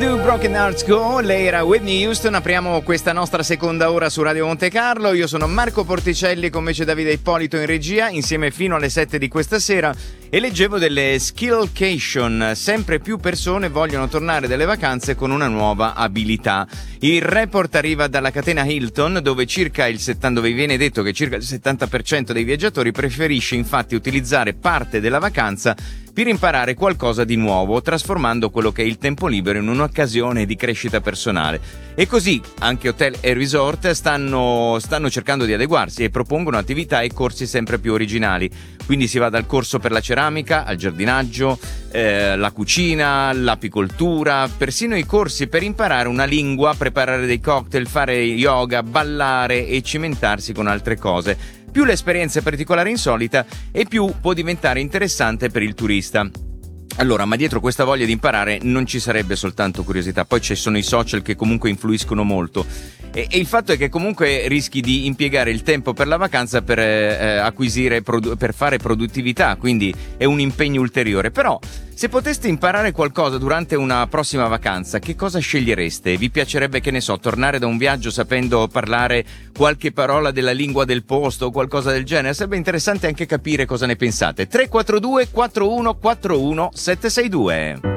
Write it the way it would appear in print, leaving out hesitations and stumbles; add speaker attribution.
Speaker 1: to Broken Hearts Go, lei era Whitney Houston. Apriamo questa nostra seconda ora su Radio Monte Carlo. Io sono Marco Porticelli, con me c'è Davide Ippolito in regia, insieme fino alle 7 di questa sera. E leggevo delle skillcation, sempre più persone vogliono tornare dalle vacanze con una nuova abilità. Il report arriva dalla catena Hilton, dove dove viene detto che circa il 70% dei viaggiatori preferisce infatti utilizzare parte della vacanza per imparare qualcosa di nuovo, trasformando quello che è il tempo libero in un'occasione di crescita personale. E così anche hotel e resort stanno cercando di adeguarsi e propongono attività e corsi sempre più originali. Quindi si va dal corso per la ceramica al giardinaggio, la cucina, l'apicoltura, persino i corsi per imparare una lingua, preparare dei cocktail, fare yoga, ballare e cimentarsi con altre cose. Più l'esperienza è particolare e insolita e più può diventare interessante per il turista. Allora, ma dietro questa voglia di imparare non ci sarebbe soltanto curiosità, poi ci sono i social che comunque influiscono molto e il fatto è che comunque rischi di impiegare il tempo per la vacanza per acquisire, per fare produttività, quindi è un impegno ulteriore. Però se poteste imparare qualcosa durante una prossima vacanza, che cosa scegliereste? Vi piacerebbe, che ne so, tornare da un viaggio sapendo parlare qualche parola della lingua del posto o qualcosa del genere? Sarebbe interessante anche capire cosa ne pensate. 342 4141 762.